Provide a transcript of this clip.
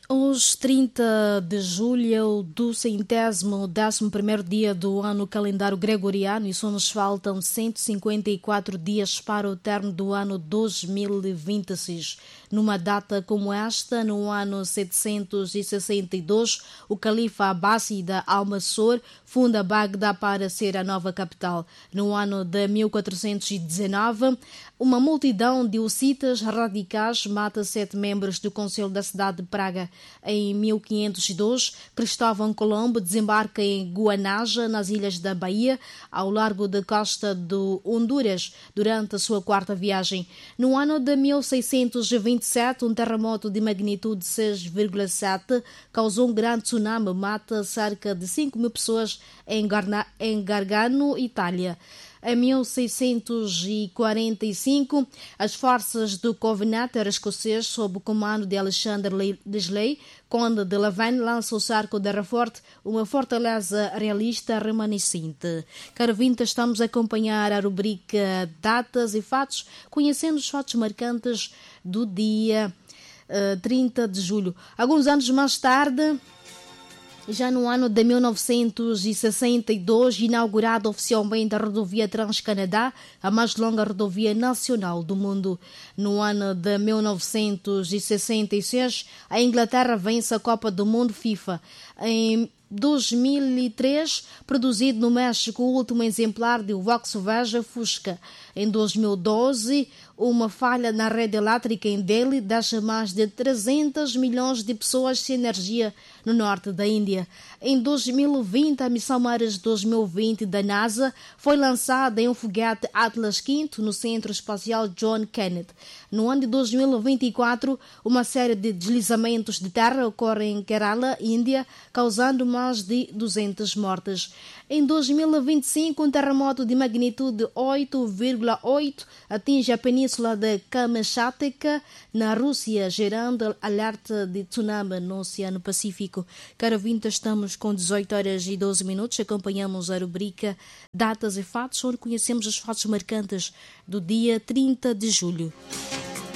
Hoje, 30 de julho, é o 211º dia do ano calendário gregoriano e só nos faltam 154 dias para o término do ano 2026. Numa data como esta, no ano 762, o califa Abbásida Al-Mansur funda Bagdá para ser a nova capital. No ano de 1419, uma multidão de hussitas radicais mata 7 membros do Conselho da cidade de Praga. Em 1502, Cristóvão Colombo desembarca em Guanaja, nas ilhas da Bahia, ao largo da costa do Honduras, durante a sua quarta viagem. No ano de 1627, um terremoto de magnitude 6,7 causou um grande tsunami, mata cerca de 5.000 pessoas em Gargano, Itália. Em 1645, as forças do Covenanter escocês, sob o comando de Alexandre Desley, conde de Lavenne, lançam o Cerco de Hereford, uma fortaleza realista remanescente. Caro ouvinte, estamos a acompanhar a rubrica Datas e Fatos, conhecendo os fatos marcantes do dia 30 de julho. Alguns anos mais tarde, já no ano de 1962, inaugurada oficialmente a rodovia Trans-Canadá, a mais longa rodovia nacional do mundo. No ano de 1966, a Inglaterra vence a Copa do Mundo FIFA. Em 2003, produzido no México o último exemplar do Volkswagen Fusca. Em 2012, uma falha na rede elétrica em Delhi deixa mais de 300 milhões de pessoas sem energia no norte da Índia. Em 2020, a missão Mars 2020 da NASA foi lançada em um foguete Atlas V no Centro Espacial John Kennedy. No ano de 2024, uma série de deslizamentos de terra ocorre em Kerala, Índia, causando mais de 200 mortes. Em 2025, um terremoto de magnitude 8,8 atinge a península de Kamchatka, na Rússia, gerando alerta de tsunami no Oceano Pacífico. Caro ouvinte, estamos com 18 horas e 12 minutos. Acompanhamos a rubrica Datas e Fatos, onde conhecemos os fatos marcantes do dia 30 de julho.